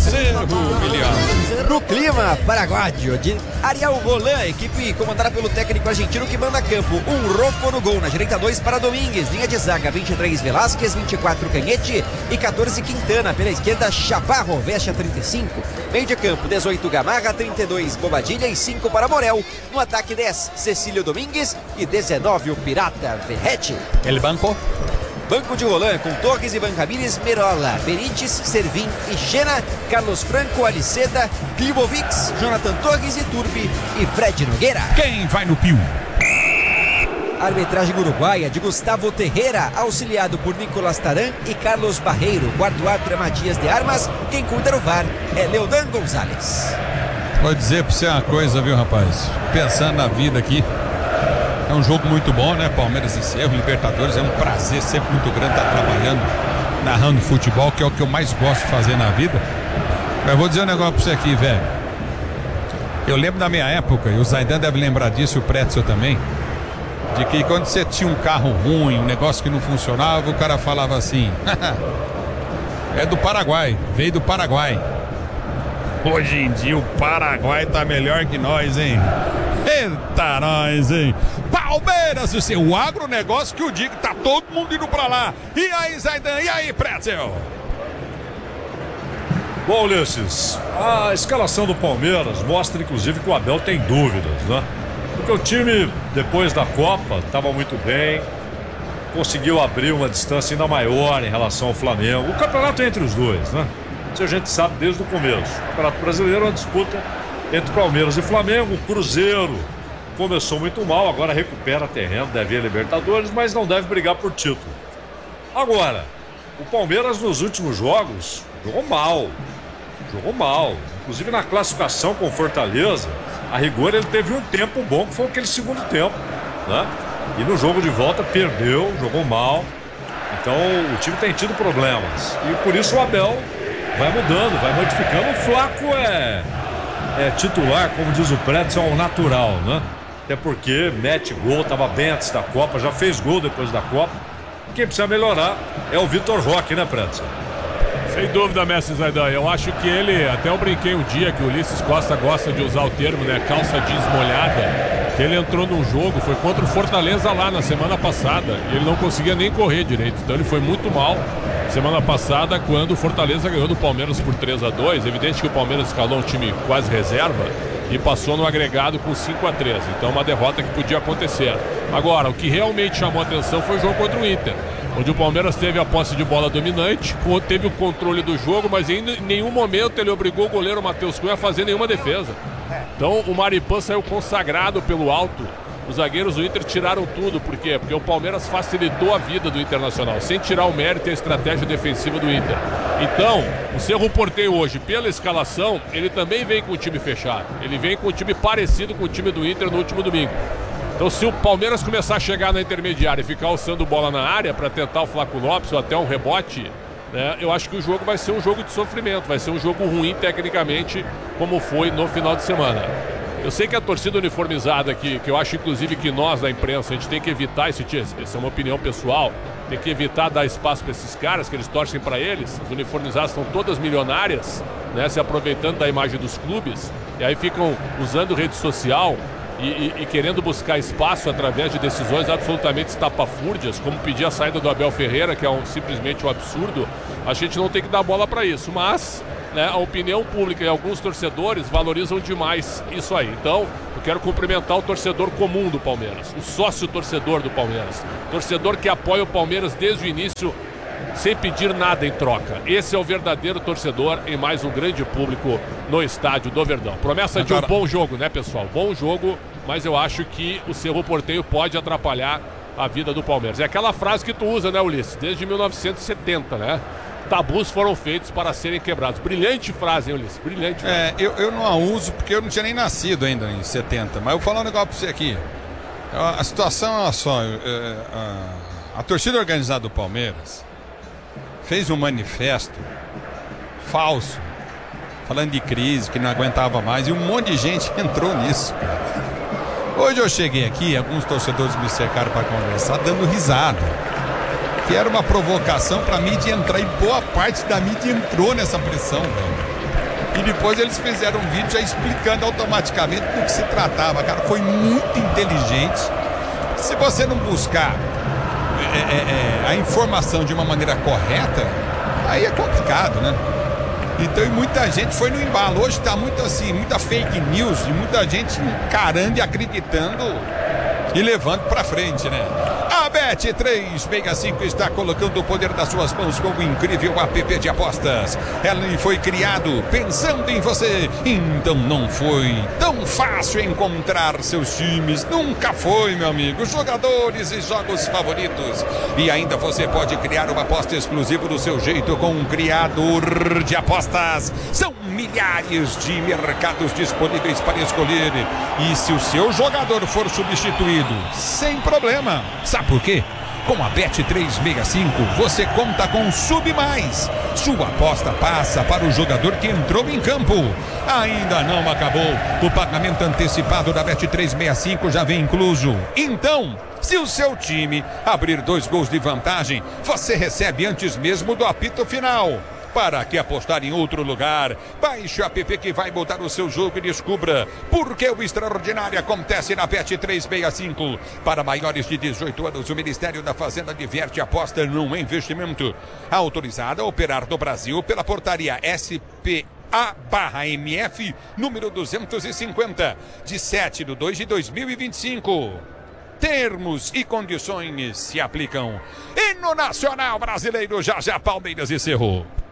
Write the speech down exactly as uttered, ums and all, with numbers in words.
Cerro, William. No clima paraguaio de Ariel Roland, equipe comandada pelo técnico argentino que manda a campo. Um Rofo no gol, na direita dois para Domingues, linha de zaga vinte e três Velásquez, vinte e quatro Canhete e quatorze Quintana. Pela esquerda Chaparro, veste a trinta e cinco. Meio de campo dezoito Gamarra, trinta e dois Bobadilha e cinco para Morel. No ataque dez Cecílio Domingues e dezenove o Pirata Verrete. El banco. Banco de Roland com Torres, Ivan Ramírez, Merola, Benítez, Servin e Xena, Carlos Franco, Aliceda, Klibovics, Jonathan Torres e Turbi e Fred Nogueira. Quem vai no Pio? Arbitragem uruguaia de Gustavo Terreira, auxiliado por Nicolás Taran e Carlos Barreiro. Quarto árbitro é Matias de Armas, quem cuida no V A R é Leodan Gonzalez. Vou dizer pra você uma coisa, viu, rapaz? Pensando na vida aqui, é um jogo muito bom, né? Palmeiras e Cerro, Libertadores, é um prazer sempre muito grande estar trabalhando, narrando futebol, que é o que eu mais gosto de fazer na vida. Mas vou dizer um negócio pra você aqui, velho. Eu lembro da minha época, e o Zaidan deve lembrar disso, e o Pretzel também, de que quando você tinha um carro ruim, um negócio que não funcionava, o cara falava assim: é do Paraguai, veio do Paraguai. Hoje em dia o Paraguai tá melhor que nós, hein? Eita nós, hein? Palmeiras, o seu agronegócio que eu digo, tá todo mundo indo pra lá. E aí, Zaidan? E aí, Pretzel? Bom, Ulisses, a escalação do Palmeiras mostra inclusive que o Abel tem dúvidas, né? Porque o time, depois da Copa, estava muito bem, conseguiu abrir uma distância ainda maior em relação ao Flamengo. O campeonato é entre os dois, né? Isso a gente sabe desde o começo. O Campeonato Brasileiro é uma disputa entre Palmeiras e Flamengo. O Cruzeiro começou muito mal, agora recupera terreno, deve ir a Libertadores, mas não deve brigar por título. Agora, o Palmeiras nos últimos jogos jogou mal. Jogou mal. Inclusive na classificação com Fortaleza, a rigor ele teve um tempo bom, que foi aquele segundo tempo, né? E no jogo de volta perdeu, jogou mal. Então o time tem tido problemas. E por isso o Abel vai mudando, vai modificando. O Flaco é, é titular, como diz o Pretzel, ao natural, né? Até porque mete gol, estava bem antes da Copa, já fez gol depois da Copa. Quem precisa melhorar é o Vitor Roque, né, Pretzel? Sem dúvida, mestre Zaidan. Eu acho que ele, até eu brinquei um dia que o Ulisses Costa gosta de usar o termo, né, calça jeans molhada, que ele entrou num jogo, foi contra o Fortaleza lá na semana passada, e ele não conseguia nem correr direito, então ele foi muito mal semana passada quando o Fortaleza ganhou do Palmeiras por três a dois. Evidente que o Palmeiras escalou um time quase reserva e passou no agregado com cinco a três, então uma derrota que podia acontecer. Agora, o que realmente chamou a atenção foi o jogo contra o Inter, onde o Palmeiras teve a posse de bola dominante, teve o controle do jogo, mas em nenhum momento ele obrigou o goleiro Matheus Cunha a fazer nenhuma defesa. Então o Maripan saiu consagrado pelo alto. Os zagueiros do Inter tiraram tudo. Por quê? Porque o Palmeiras facilitou a vida do Internacional, sem tirar o mérito e a estratégia defensiva do Inter. Então, o Cerro Porteño hoje, pela escalação, ele também vem com o time fechado. Ele vem com um time parecido com o time do Inter no último domingo. Então, se o Palmeiras começar a chegar na intermediária e ficar alçando bola na área para tentar o Flaco Lopes ou até um rebote, né, eu acho que o jogo vai ser um jogo de sofrimento, vai ser um jogo ruim tecnicamente, como foi no final de semana. Eu sei que a torcida uniformizada aqui, que eu acho inclusive que nós da imprensa, a gente tem que evitar esse tipo, essa é uma opinião pessoal, tem que evitar dar espaço para esses caras, que eles torcem para eles. As uniformizadas são todas milionárias, né, se aproveitando da imagem dos clubes, e aí ficam usando rede social E, e, e querendo buscar espaço através de decisões absolutamente estapafúrdias, como pedir a saída do Abel Ferreira, que é um, simplesmente um absurdo. A gente não tem que dar bola para isso, mas, né, a opinião pública e alguns torcedores valorizam demais isso aí. Então, eu quero cumprimentar o torcedor comum do Palmeiras, o sócio torcedor do Palmeiras, torcedor que apoia o Palmeiras desde o início, sem pedir nada em troca. Esse é o verdadeiro torcedor em mais um grande público no estádio do Verdão. Promessa de um bom jogo, né, pessoal? Bom jogo, mas eu acho que o Cerro Porteño pode atrapalhar a vida do Palmeiras. É aquela frase que tu usa, né, Ulisses? Desde mil novecentos e setenta, né? Tabus foram feitos para serem quebrados. Brilhante frase, hein, Ulisses? Brilhante frase. É, eu, eu não a uso porque eu não tinha nem nascido ainda em setenta. Mas eu vou falar um negócio pra você aqui. A situação, olha só, a, a torcida organizada do Palmeiras fez um manifesto falso, falando de crise, que não aguentava mais, e um monte de gente entrou nisso, cara. Hoje eu cheguei aqui, alguns torcedores me cercaram para conversar, dando risada, que era uma provocação para a mídia entrar, e boa parte da mídia entrou nessa pressão, velho. E depois eles fizeram um vídeo já explicando automaticamente do que se tratava, cara. Foi muito inteligente. Se você não buscar é, é, é, a informação de uma maneira correta, aí é complicado, né? Então, e muita gente foi no embalo. Hoje tá muito assim, muita fake news e muita gente encarando e acreditando e levando pra frente, né? A Bet três sessenta e cinco está colocando o poder das suas mãos com o incrível app de apostas. Ele foi criado pensando em você, então não foi tão fácil encontrar seus times. Nunca foi, meu amigo. Jogadores e jogos favoritos. E ainda você pode criar uma aposta exclusiva do seu jeito com um criador de apostas. São milhares de mercados disponíveis para escolher. E se o seu jogador for substituído, sem problema. Sabe por quê? Com a Bet três sessenta e cinco, você conta com Sub Mais. Sua aposta passa para o jogador que entrou em campo. Ainda não acabou. O pagamento antecipado da Bet três sessenta e cinco já vem incluso. Então, se o seu time abrir dois gols de vantagem, você recebe antes mesmo do apito final. Para que apostar em outro lugar? Baixe o app que vai mudar o seu jogo e descubra por que o extraordinário acontece na Bet três sessenta e cinco. Para maiores de dezoito anos, o Ministério da Fazenda diverte a aposta num investimento. Autorizada a operar no Brasil pela portaria S P A barra M F número duzentos e cinquenta, de sete de dois de dois mil e vinte e cinco. Termos e condições se aplicam. E no Nacional Brasileiro, já já Palmeiras e Cerro.